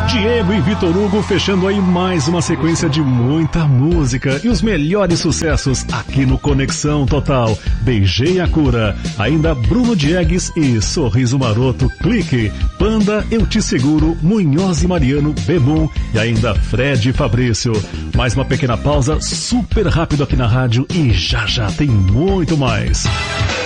Diego e Vitor Hugo fechando aí mais uma sequência de muita música e os melhores sucessos aqui no Conexão Total. Beijei a cura. Ainda Bruno Diegues e Sorriso Maroto, Clique. Panda, Eu Te Seguro, Munhoz e Mariano, Bebum e ainda Fred e Fabrício. Mais uma pequena pausa super rápido aqui na rádio e já já tem muito mais.